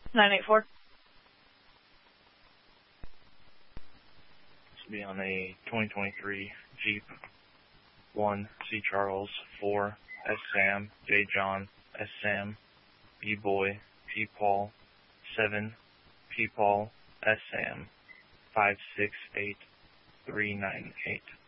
984. This will be on a 2023 Jeep 1 C Charles 4 S Sam J John S Sam B Boy P Paul 7 P Paul S Sam 568398.